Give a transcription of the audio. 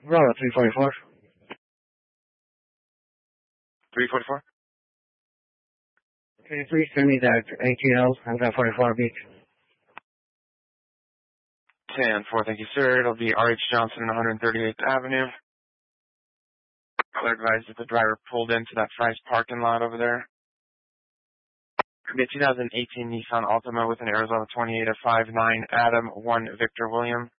Bravo 344. 344? Can you please send me that ATL on that 44 beach? 10-4, thank you, sir. It'll be R.H. Johnson on 138th Avenue. I'll advise that the driver pulled into that Fry's parking lot over there. It'll be a 2018 Nissan Altima with an Arizona 28 of 59 Adam 1 Victor William.